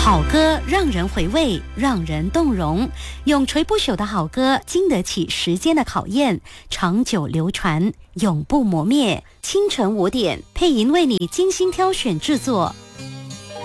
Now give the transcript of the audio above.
好歌让人回味，让人动容，永垂不朽的好歌经得起时间的考验，长久流传，永不磨灭。清晨5点，配音为你精心挑选制作，